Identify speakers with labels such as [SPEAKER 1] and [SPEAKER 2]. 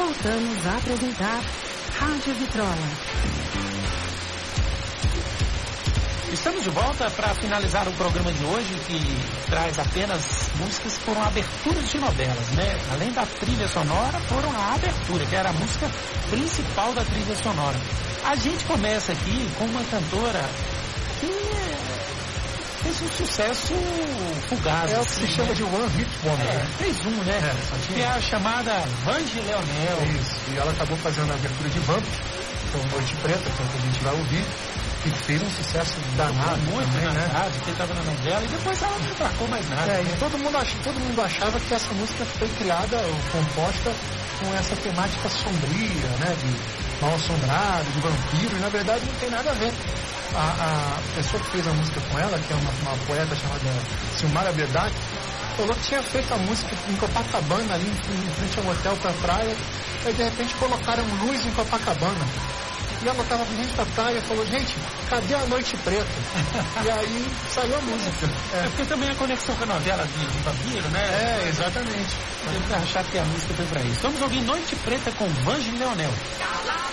[SPEAKER 1] voltamos a apresentar Rádio Vitrola.
[SPEAKER 2] Estamos de volta para finalizar o programa de hoje, que traz apenas músicas que foram aberturas de novelas, né? Além da trilha sonora, foram a abertura, que era a música principal da trilha sonora. A gente começa aqui com uma cantora que fez um sucesso fugaz.
[SPEAKER 3] É o que se chama de One Hit Wonder.
[SPEAKER 2] Fez um, né? Que é a chamada Vange Leonel.
[SPEAKER 3] Isso, e ela acabou fazendo a abertura de Vamp, que é o Noite Preta, que é o que a gente vai ouvir. E fez um sucesso danado.
[SPEAKER 2] Muito
[SPEAKER 3] também,
[SPEAKER 2] danado, porque estava na novela e depois ela não embarcou mais nada.
[SPEAKER 3] E todo mundo achava que essa música foi criada ou composta com essa temática sombria, né? De mal assombrado, de vampiro, e na verdade não tem nada a ver. A pessoa que fez a música com ela, que é uma poeta chamada Silmara Verdade, falou que tinha feito a música em Copacabana, ali em frente a um hotel pra praia, e de repente colocaram luz em Copacabana. E ela estava vindo pra praia e falou, gente, cadê a Noite Preta? E aí saiu a música.
[SPEAKER 2] É porque também a conexão com a novela de vampiro, né?
[SPEAKER 3] Exatamente.
[SPEAKER 2] Deve achar que a música foi pra isso. Vamos ouvir Noite Preta com Vange Leonel.